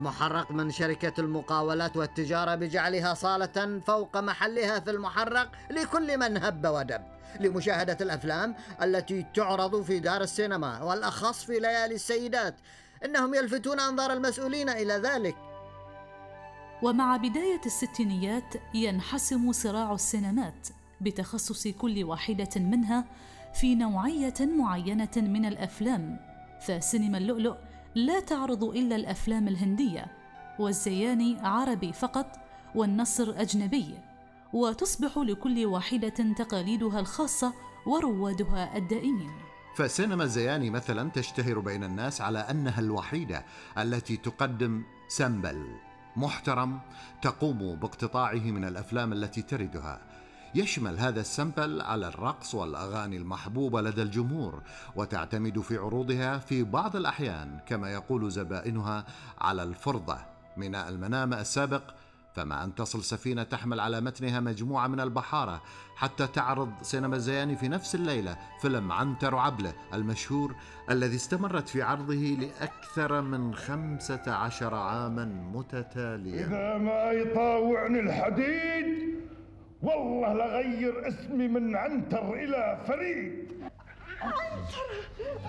محرق من شركة المقاولات والتجارة بجعلها صالة فوق محلها في المحرق لكل من هب ودب لمشاهدة الأفلام التي تعرض في دار السينما، والأخص في ليالي السيدات. إنهم يلفتون أنظار المسؤولين إلى ذلك. ومع بداية الستينيات ينحسم صراع السينمات بتخصص كل واحدة منها في نوعية معينة من الأفلام، فسينما اللؤلؤ لا تعرض إلا الأفلام الهندية، والزياني عربي فقط، والنصر أجنبي، وتصبح لكل واحدة تقاليدها الخاصة وروادها الدائمين. فسينما الزياني مثلا تشتهر بين الناس على أنها الوحيدة التي تقدم سامبل محترم تقوم باقتطاعه من الأفلام التي تردها. يشمل هذا السامبل على الرقص والأغاني المحبوبة لدى الجمهور، وتعتمد في عروضها في بعض الأحيان كما يقول زبائنها على الفرضة ميناء المنام السابق، فما أن تصل سفينة تحمل على متنها مجموعة من البحارة حتى تعرض سينما الزياني في نفس الليلة فيلم عنتر وعبلة المشهور الذي استمرت في عرضه لأكثر من 15 عاما متتاليا. إذا ما يطاوعني الحديد والله لغير اسمي من عنتر إلى فريد. عنتر